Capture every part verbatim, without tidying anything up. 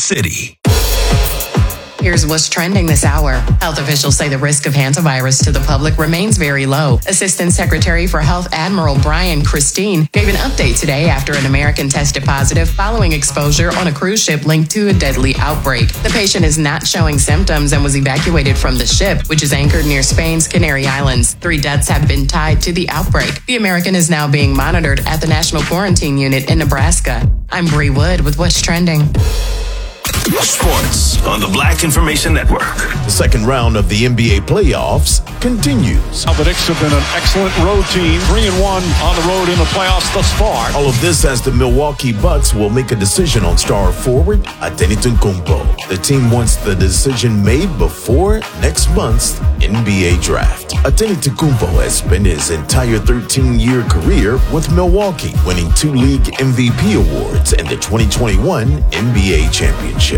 city. Here's what's trending this hour. Health officials say the risk of hantavirus to the public remains very low. Assistant Secretary for Health Admiral Brian Christine gave an update today after an American tested positive following exposure on a cruise ship linked to a deadly outbreak. The patient is not showing symptoms and was evacuated from the ship, which is anchored near Spain's Canary Islands. Three deaths have been tied to the outbreak. The American is now being monitored at the National Quarantine Unit in Nebraska. I'm Bree Wood with What's Trending. Sports on the Black Information Network. The second round of the N B A playoffs continues. Now the Knicks have been an excellent road team, three and one on the road in the playoffs thus far. All of this as the Milwaukee Bucks will make a decision on star forward Antetokounmpo. The team wants the decision made before next month's N B A draft. Antetokounmpo has spent his entire thirteen-year career with Milwaukee, winning two league M V P awards and the twenty twenty-one N B A championship.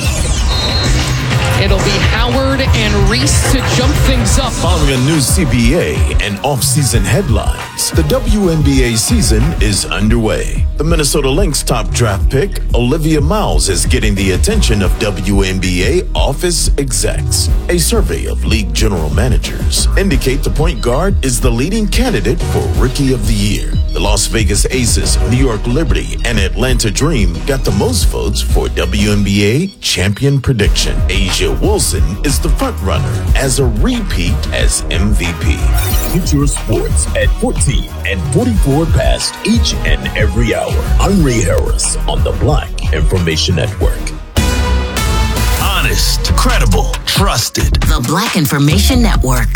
It'll be Howard and Reese to jump things up. Following a new C B A and off-season headlines, the W N B A season is underway. The Minnesota Lynx top draft pick, Olivia Miles, is getting the attention of W N B A office execs. A survey of league general managers indicate the point guard is the leading candidate for Rookie of the Year. The Las Vegas Aces, New York Liberty, and Atlanta Dream got the most votes for W N B A champion prediction. Asia Wilson is the frontrunner as a repeat as M V P. Get your sports at fourteen and forty-four past each and every hour. I'm Ray Harris on the Black Information Network. Honest, credible, trusted. The Black Information Network.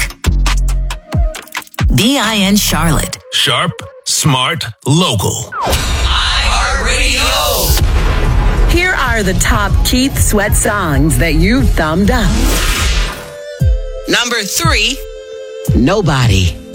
B I N Charlotte. Sharp, smart, local. iHeartRadio. Here are the top Keith Sweat songs that you thumbed up. Number three, Nobody.